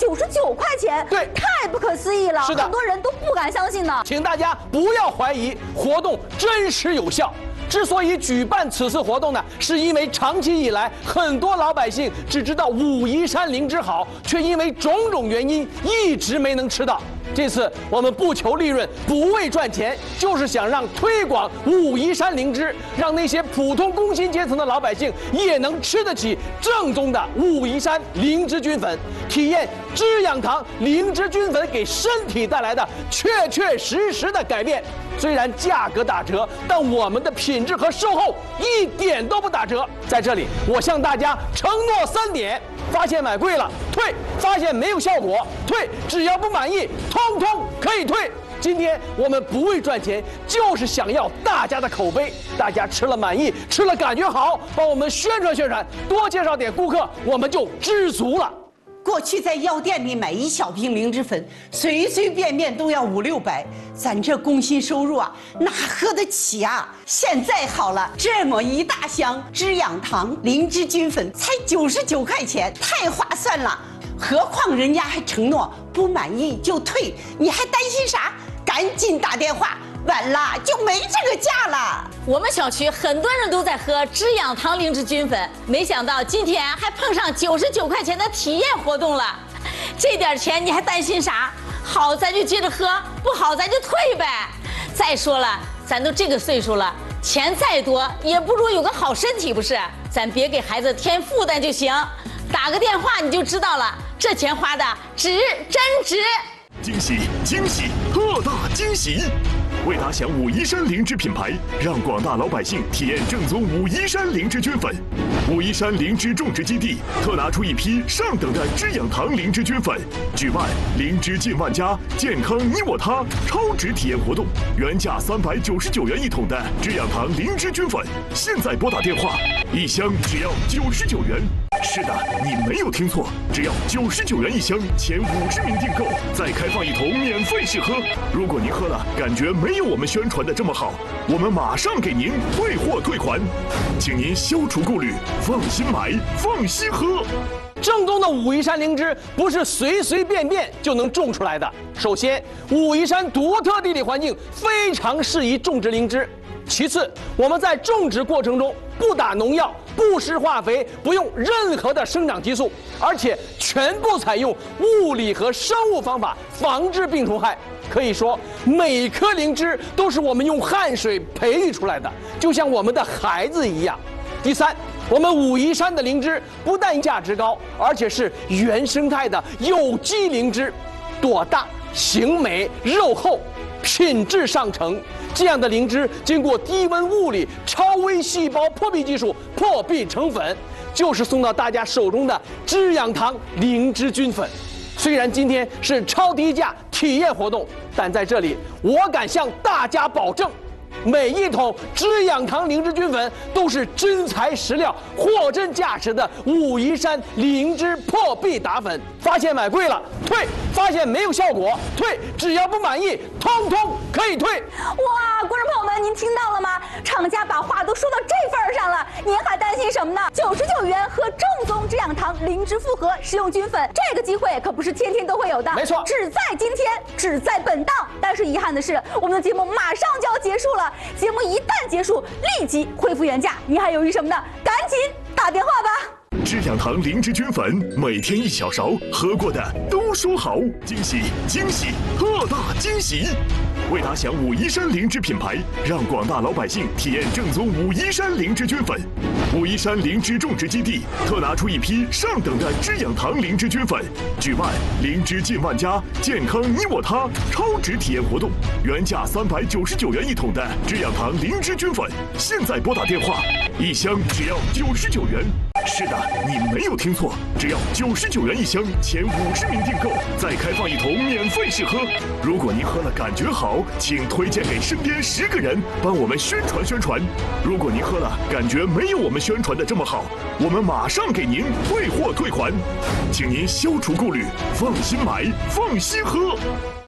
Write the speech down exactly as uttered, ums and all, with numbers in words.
九十九块钱， 对， 太不可思议了， 是的， 很多人都不敢相信呢。 请大家不要怀疑，活动真实有效。之所以举办此次活动呢，是因为长期以来，很多老百姓只知道武夷山灵芝好，却因为种种原因一直没能吃到。这次我们不求利润，不为赚钱，就是想让推广武夷山灵芝，让那些普通工薪阶层的老百姓也能吃得起正宗的武夷山灵芝菌粉，体验知养堂灵芝菌粉给身体带来的确确实实的改变。虽然价格打折，但我们的品质和售后一点都不打折。在这里，我向大家承诺三点：发现买贵了退，发现没有效果退，只要不满意，通通可以退。今天我们不为赚钱，就是想要大家的口碑，大家吃了满意，吃了感觉好，帮我们宣传宣传，多介绍点顾客，我们就知足了。 过去在药店里买一小瓶灵芝粉，随随便便都要五六百，咱这工薪收入啊，哪喝得起啊？现在好了，这么一大箱知养堂灵芝菌粉才九十九块钱，太划算了。何况人家还承诺不满意就退，你还担心啥？赶紧打电话，晚了就没这个价了。 我们小区很多人都在喝知养堂灵芝菌粉，没想到今天还碰上九十九块钱的体验活动了。这点钱你还担心啥？好咱就接着喝，不好咱就退呗。再说了，咱都这个岁数了，钱再多也不如有个好身体，不是？咱别给孩子添负担就行。打个电话你就知道了，这钱花的值，真值。 惊喜惊喜特大惊喜！为打响武夷山灵芝品牌，让广大老百姓体验正宗武夷山灵芝菌粉。武夷山灵芝种植基地特拿出一批上等的知养堂灵芝菌粉，举办灵芝进万家，健康你我他超值体验活动，原价三百九十九元一桶的知养堂灵芝菌粉，现在拨打电话，一箱只要九十九元。是的，你没有听错，只要九十九元一箱，前五十名订购再开放一桶免费试喝。如果您喝了感觉没有我们宣传的这么好，我们马上给您退货退款，请您消除顾虑，放心买，放心喝。 正宗的武夷山灵芝不是随随便便就能种出来的。首先，武夷山独特地理环境非常适宜种植灵芝。其次，我们在种植过程中不打农药、不施化肥，不用任何的生长激素，而且全部采用物理和生物方法防治病虫害。可以说，每颗灵芝都是我们用汗水培育出来的，就像我们的孩子一样。第三，我们武夷山的灵芝不但价值高，而且是原生态的有机灵芝，朵大、形美、肉厚，品质上乘。这样的灵芝经过低温物理超微细胞破壁技术破壁成粉，就是送到大家手中的知养堂灵芝菌粉。虽然今天是超低价体验活动，但在这里我敢向大家保证，每一桶知养堂灵芝菌粉都是真材实料、货真价实的武夷山灵芝破壁打粉。发现买贵了退，发现没有效果退，只要不满意，通通可以退。 哇，观众朋友们，您听到了吗？厂家把话都说到这份儿上了，您还担心什么呢？九十九元喝正宗知养堂灵芝复合食用菌粉，这个机会可不是天天都会有的， 没错， 只在今天，只在本档。但是遗憾的是，我们的节目马上就要结束了。节目一旦结束，立即恢复原价，你还犹豫什么呢？赶紧打电话吧！ 知养堂灵芝菌粉，每天一小勺，喝过的都说好。惊喜惊喜特大惊喜！为打响武夷山灵芝品牌，让广大老百姓体验正宗武夷山灵芝菌粉。武夷山灵芝种植基地特拿出一批上等的知养堂灵芝菌粉，举办灵芝进万家，健康你我他超值体验活动，原价三百九十九元一桶的知养堂灵芝菌粉，现在拨打电话，一箱只要九十九元。是的，你没有听错，只要九十九元一箱，前五十名订购再开放一桶免费试喝。如果您喝了感觉好，请推荐给身边十个人，帮我们宣传宣传。如果您喝了感觉没有我们宣传的这么好，我们马上给您退货退款，请您消除顾虑，放心买，放心喝。